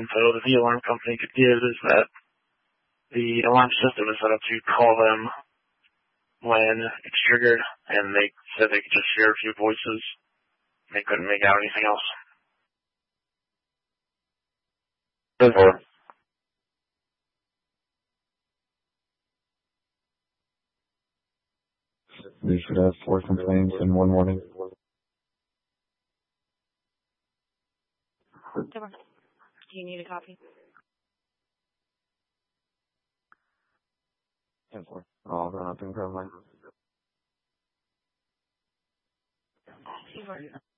info that the alarm company could give is that the alarm system is set up to call them when it's triggered, and they said they could just hear a few voices. They couldn't make out anything else. We should have 4 complaints in one morning. Do you need a copy? 10-4. All gone up in Carolina. 2-4.